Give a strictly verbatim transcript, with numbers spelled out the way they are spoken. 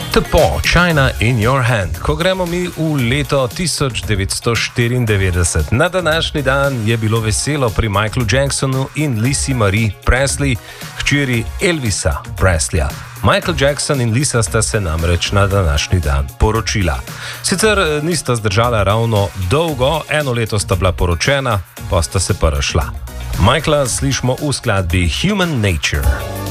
Tepo, China in your hand. Ko gremo mi v leto tisoč devetsto štiriindevetdeset. Na današnji dan je bilo veselo pri Michaelu Jacksonu in Lisi Marie Presley, hčeri Elvisa Presleya. Michael Jackson in Lisa sta se namreč na današnji dan poročila. Sicer nista zdržala ravno dolgo, eno leto sta bila poročena, pa sta se pa razšla. Michaela slišimo v skladbi Human Nature.